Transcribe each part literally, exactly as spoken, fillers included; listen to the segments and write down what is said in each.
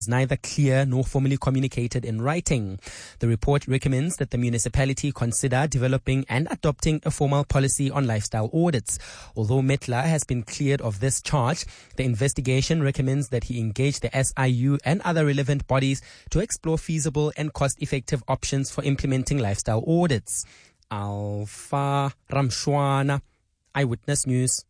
is neither clear nor formally communicated in writing. The report recommends that the municipality consider developing and adopting a formal policy on lifestyle audits. Although Metla has been cleared of this charge, the investigation recommends that he engage the S I U and other relevant bodies to explore feasible and cost-effective options for implementing lifestyle audits. Alpha Ramshwana, Eyewitness News.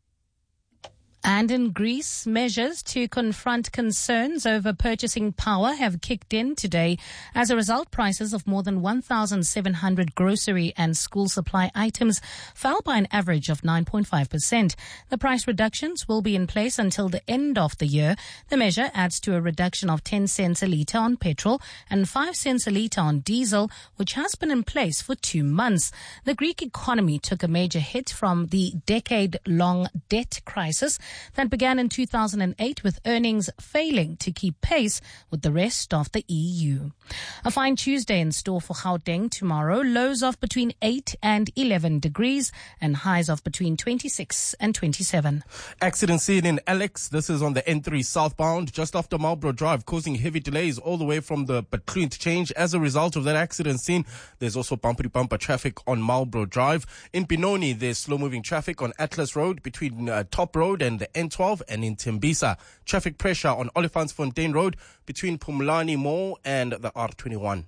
And in Greece, measures to confront concerns over purchasing power have kicked in today. As a result, prices of more than one thousand seven hundred grocery and school supply items fell by an average of nine point five percent. The price reductions will be in place until the end of the year. The measure adds to a reduction of ten cents a litre on petrol and five cents a litre on diesel, which has been in place for two months. The Greek economy took a major hit from the decade-long debt crisis that began in two thousand eight, with earnings failing to keep pace with the rest of the E U. A fine Tuesday in store for Gauteng tomorrow. Lows of between eight and eleven degrees and highs of between twenty-six and twenty-seven. Accident scene in Alex. This is on the N three southbound, just after Marlborough Drive, causing heavy delays all the way from the Batlu interchange. As a result of that accident scene, there's also bumper-to-bumper traffic on Marlborough Drive. In Benoni, there's slow-moving traffic on Atlas Road between uh, Top Road and the N twelve, and in Tembisa, traffic pressure on Olifantsfontein Road between Pumlani Mall and the R twenty-one.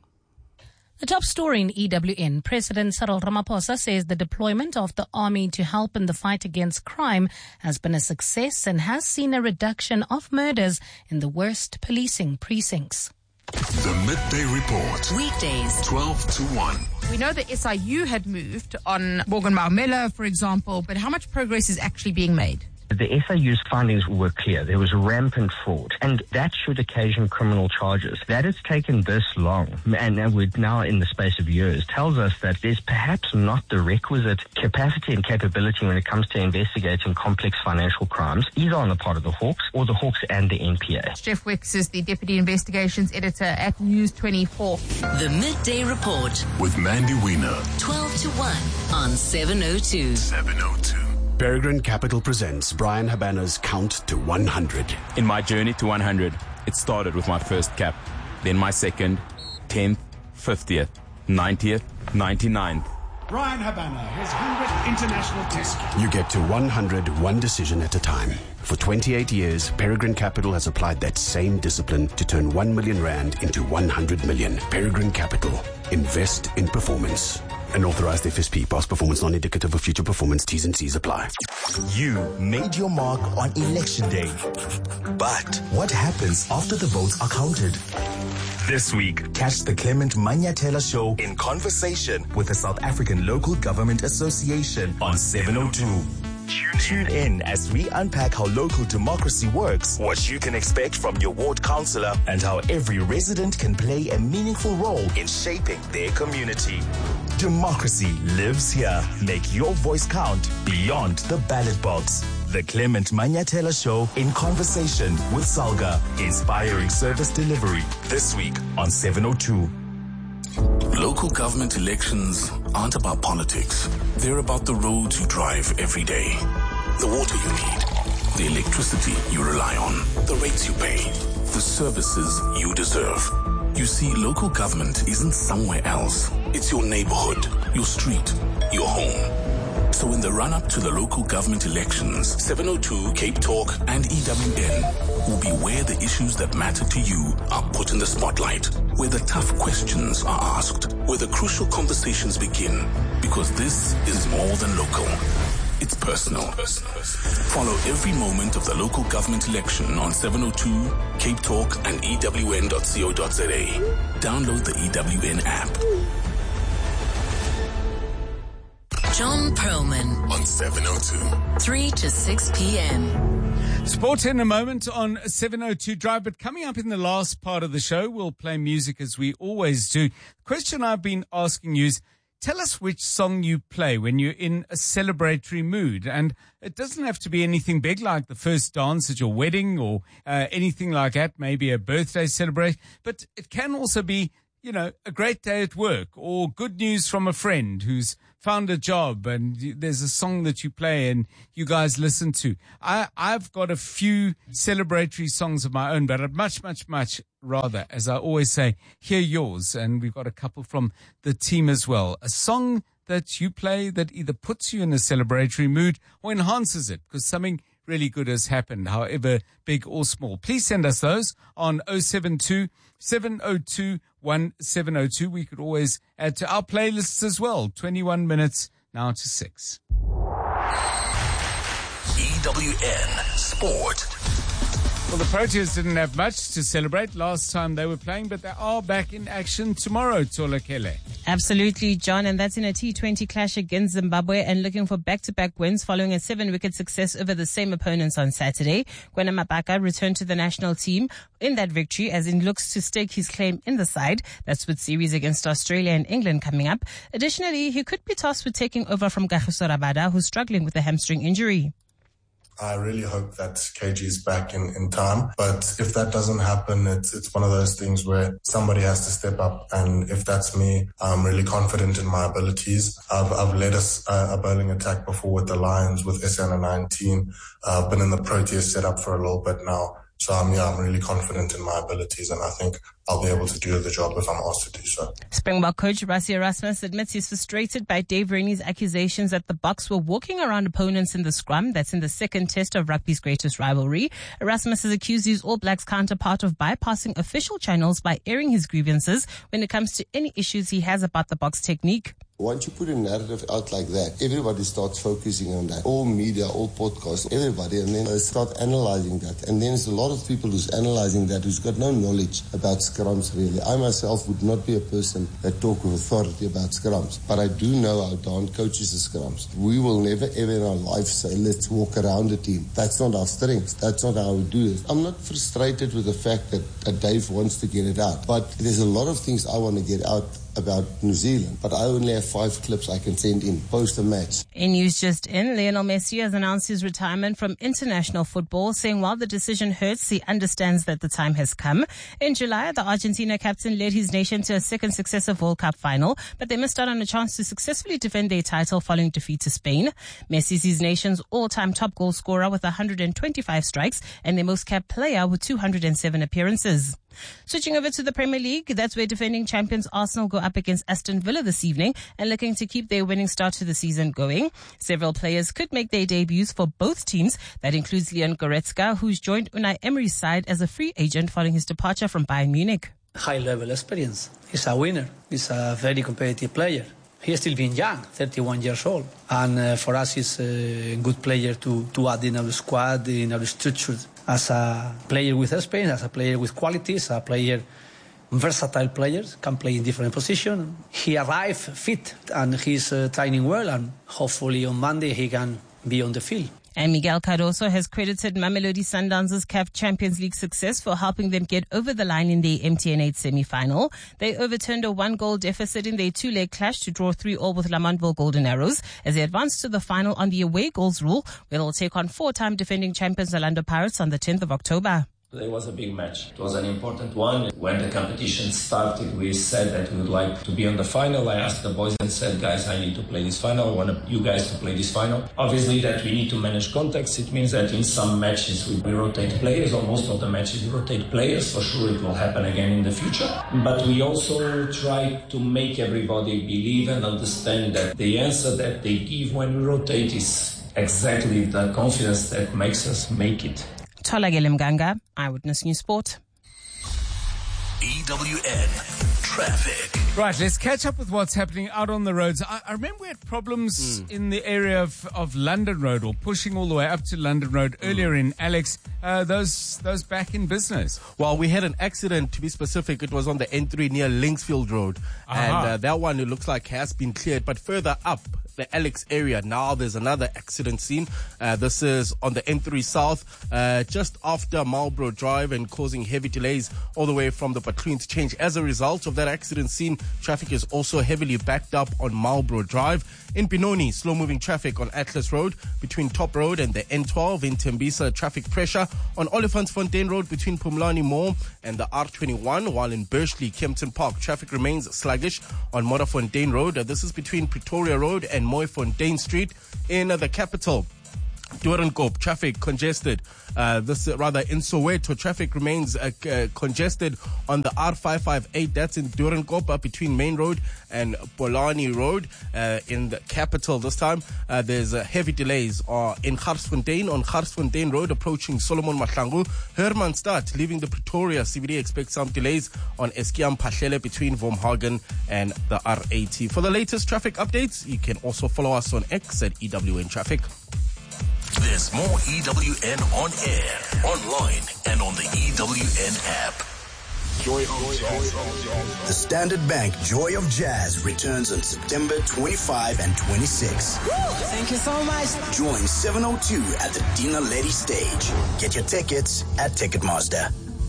The top story in E W N, President Cyril Ramaphosa says the deployment of the army to help in the fight against crime has been a success and has seen a reduction of murders in the worst policing precincts. The Midday Report. Weekdays, twelve to one. We know that S I U had moved on Morgan Maumela, for example, but how much progress is actually being made? The S I U's findings were clear. There was rampant fraud, and that should occasion criminal charges. That it's taken this long, and we're now in the space of years, tells us that there's perhaps not the requisite capacity and capability when it comes to investigating complex financial crimes, either on the part of the Hawks or the Hawks and the N P A. Jeff Wicks is the Deputy Investigations Editor at News twenty-four. The Midday Report With Mandy Wiener. twelve to one on seven oh two. seven oh two. Peregrine Capital presents Brian Habana's Count to one hundred. In my journey to one hundred, it started with my first cap, then my second, tenth, fiftieth, ninetieth, ninety-ninth. Brian Habana, his one hundredth international test cap. You get to one hundred one decision at a time. For twenty-eight years, Peregrine Capital has applied that same discipline to turn one million rand into one hundred million. Peregrine Capital. Invest in performance. An authorized F S P. Past performance non-indicative of future performance. T's and C's apply. You made your mark on election day. But what happens after the votes are counted? This week, catch the Clement Manyathela Show in conversation with the South African Local Government Association on seven oh two. Tune in as we unpack how local democracy works, what you can expect from your ward councillor, and how every resident can play a meaningful role in shaping their community. Democracy lives here. Make your voice count beyond the ballot box. The Clement Manyathela Show in conversation with Salga, inspiring service delivery, this week on seven oh two. Local government elections aren't about politics. They're about the roads you drive every day, the water you need, the electricity you rely on, the rates you pay, the services you deserve. You see, local government isn't somewhere else. It's your neighborhood, your street, your home. So in the run-up to the local government elections, seven oh two, Cape Talk and E W N will be where the issues that matter to you are put in the spotlight, where the tough questions are asked, where the crucial conversations begin, because this is more than local. It's personal. Follow every moment of the local government election on seven oh two, Cape Talk and E W N dot co dot za. Download the E W N app. John Perlman On seven oh two. three to six p.m. Sport in a moment on seven oh two Drive, but coming up in the last part of the show, we'll play music as we always do. The question I've been asking you is, tell us which song you play when you're in a celebratory mood. And it doesn't have to be anything big like the first dance at your wedding or uh, anything like that, maybe a birthday celebration, but it can also be you know, a great day at work or good news from a friend who's found a job and there's a song that you play and you guys listen to. I, I've got a few celebratory songs of my own, but I'd much, much, much rather, as I always say, hear yours. And we've got a couple from the team as well. A song that you play that either puts you in a celebratory mood or enhances it because something really good has happened, however big or small. Please send us those on oh seven two, seven oh two, one seven oh two. We could always add to our playlists as well. twenty-one minutes now to six. E W N Sport. Well, the Proteas didn't have much to celebrate last time they were playing, but they are back in action tomorrow, Tolakele. Absolutely, John, and that's in a T twenty clash against Zimbabwe and looking for back-to-back wins following a seven-wicket success over the same opponents on Saturday. Kwena Mabaka returned to the national team in that victory as he looks to stake his claim in the side. That's with series against Australia and England coming up. Additionally, he could be tasked with taking over from Kagiso Rabada, who's struggling with a hamstring injury. I really hope that K G is back in, in time. But if that doesn't happen, it's it's one of those things where somebody has to step up. And if that's me, I'm really confident in my abilities. I've I've led a, a bowling attack before with the Lions, with S N nineteen. Uh, I've been in the Proteas setup for a little bit now. So um, yeah, I'm really confident in my abilities, and I think I'll be able to do the job if I'm asked to do so. Springbok coach Rassie Erasmus admits he's frustrated by Dave Rennie's accusations that the Bucks were walking around opponents in the scrum. That's in the second test of rugby's greatest rivalry. Erasmus has accused his All Blacks counterpart of bypassing official channels by airing his grievances when it comes to any issues he has about the Bucks technique. Once you put a narrative out like that, everybody starts focusing on that. All media, all podcasts, everybody, and then they start analyzing that. And then there's a lot of people who's analyzing that who's got no knowledge about scrums, really. I myself would not be a person that talk with authority about scrums, but I do know how Don coaches the scrums. We will never, ever in our life say, let's walk around the team. That's not our strength. That's not how we do it. I'm not frustrated with the fact that, that Dave wants to get it out, but there's a lot of things I want to get out about New Zealand, but I only have five clips I can send in post a match. In news just in, Lionel Messi has announced his retirement from international football, saying while the decision hurts, he understands that the time has come. In July, the Argentina captain led his nation to a second successive World Cup final, but they missed out on a chance to successfully defend their title following defeat to Spain. Messi is his nation's all-time top goal scorer with one hundred twenty-five strikes and their most capped player with two hundred seven appearances. Switching over to the Premier League, that's where defending champions Arsenal go up against Aston Villa this evening and looking to keep their winning start to the season going. Several players could make their debuts for both teams. That includes Leon Goretzka, who's joined Unai Emery's side as a free agent following his departure from Bayern Munich. High-level experience. He's a winner. He's a very competitive player. He's still being young, thirty-one years old. And uh, for us, he's a good player to, to add in our squad, in our structure. As a player with experience, as a player with qualities, a player, versatile player, can play in different positions. He arrived fit and he's uh, training well, and hopefully on Monday he can be on the field. And Miguel Cardoso has credited Mamelodi Sundowns' C A F Champions League success for helping them get over the line in the M T N eight semi-final. They overturned a one-goal deficit in their two-leg clash to draw three all with Lamontville Golden Arrows as they advanced to the final on the away goals rule, where they'll take on four-time defending champions Orlando Pirates on the tenth of October. It was a big match. It was an important one. When the competition started, we said that we would like to be on the final. I asked the boys and said, guys, I need to play this final. I want you guys to play this final. Obviously, that we need to manage context. It means that in some matches we rotate players, or most of the matches we rotate players. For sure, it will happen again in the future. But we also try to make everybody believe and understand that the answer that they give when we rotate is exactly the confidence that makes us make it. Tolagele Mganga, Eyewitness News Sport. E W N Traffic. Right, let's catch up with what's happening out on the roads. I, I remember we had problems mm. in the area of, of London Road, or pushing all the way up to London Road mm. earlier in Alex. Uh, those those back in business. Well, we had an accident, to be specific. It was on the N three near Linksfield Road. Uh-huh. And uh, that one, it looks like has been cleared. But further up, the Alex area, now there's another accident scene. Uh, this is on the N three South, uh, just after Marlborough Drive, and causing heavy delays all the way from the Butloon Change. As a result of that that accident scene, traffic is also heavily backed up on Marlborough Drive. In Benoni, slow-moving traffic on Atlas Road between Top Road and the N twelve. In Tembisa, traffic pressure on Olifantsfontein Road between Pumlani Mall and the R twenty-one, while in Bursley, Kempton Park, traffic remains sluggish on Modderfontein Road. Uh, this is between Pretoria Road and Mooifontein Street. In uh, the capital, Doornkop, traffic congested. Uh, this uh, rather in Soweto, traffic remains uh, uh, congested on the R five five eight. That's in Doornkop, uh, between Main Road and Polani Road. Uh, in the capital this time, uh, there's uh, heavy delays uh, in Garsfontein on Garsfontein Road approaching Solomon Mahlangu. Hermanstad, leaving the Pretoria C B D, expects some delays on Eskiam Pahlele between Wormhagen and the R eighty. For the latest traffic updates, you can also follow us on X at E W N Traffic. There's more E W N on air, online, and on the E W N app. Joy of Jazz. The Standard Bank Joy of Jazz returns on September twenty-fifth and twenty-sixth. Thank you so much. Join seven oh two at the Dina Lady stage. Get your tickets at Ticketmaster.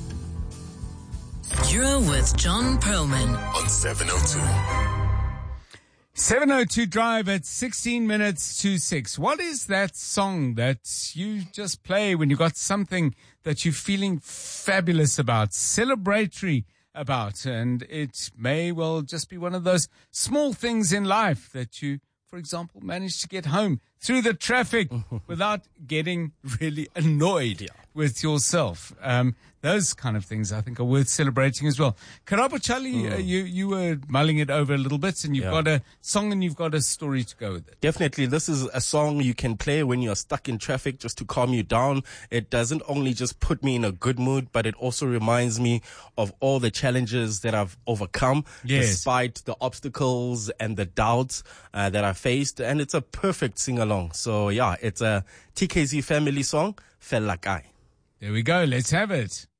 You're with John Perlman on seven oh two. seven oh two Drive at sixteen minutes to six. What is that song that you just play when you got something that you're feeling fabulous about, celebratory about? And it may well just be one of those small things in life that you, for example, manage to get home through the traffic without getting really annoyed yeah. with yourself. Um, those kind of things, I think, are worth celebrating as well. Karabo Charlie, mm. uh, you, you were mulling it over a little bit, and you've yeah. got a song and you've got a story to go with it. Definitely. This is a song you can play when you're stuck in traffic just to calm you down. It doesn't only just put me in a good mood, but it also reminds me of all the challenges that I've overcome, yes. despite the obstacles and the doubts uh, that I faced. And it's a perfect sing-along. So, yeah, it's a T K Z family song, Felt Like I. There we go. Let's have it.